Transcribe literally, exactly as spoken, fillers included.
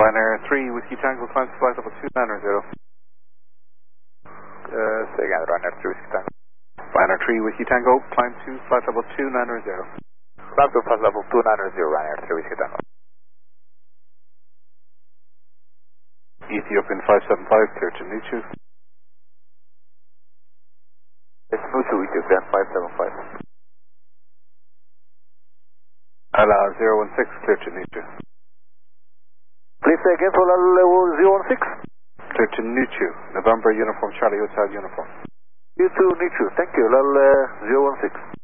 Ryanair three, Whiskey Tango, climb to flight level two nine zero. Uh, say again, Ryanair three, Whiskey Tango. Ryanair three, Whiskey Tango, climb to flight level two nine zero. Climb to flight level two nine zero, Ryanair three, Whiskey Tango. Ethiopian five seven five, clear to Nuchu. It's Nuchu, Ethiopian five seven five. Ala zero one six, clear to Nuchu. Please say again for level zero one six. Clear to Nuchu, November Uniform Charlie Hotel Uniform. You too, Nuchu. Thank you, level uh, zero one six.